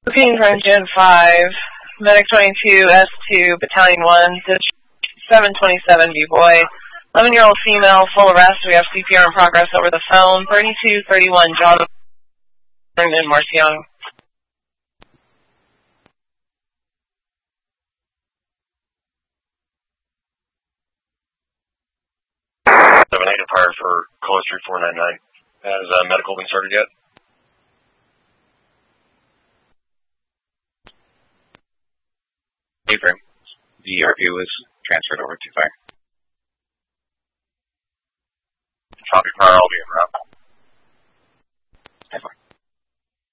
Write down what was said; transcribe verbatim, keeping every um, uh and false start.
Looking from Gen five, Medic twenty-two, S two, Battalion one, seven twenty-seven, B-Boy. eleven-year-old female, full arrest. We have C P R in progress over the phone. thirty-two thirty-one, John and Morse Young. seven eight inquired for caller three four nine nine. Has uh, medical been started yet? A-frame. The R P was transferred over to fire. Copy, prior, I'll be in route. ten four.